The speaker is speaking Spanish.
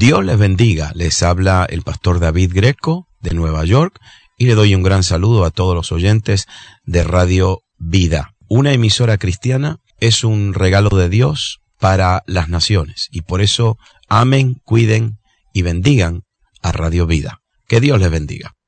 Dios les bendiga. Les habla el pastor David Greco de Nueva York y le doy un gran saludo a todos los oyentes de Radio Vida. Una emisora cristiana es un regalo de Dios para las naciones y por eso amen, cuiden y bendigan a Radio Vida. Que Dios les bendiga.